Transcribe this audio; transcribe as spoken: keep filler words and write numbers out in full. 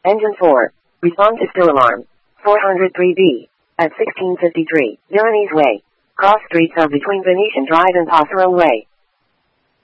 Engine four. Response is still alarm. four hundred three B. At sixteen fifty-three, Milanese Way. Cross streets are between Venetian Drive and Passerelle Way.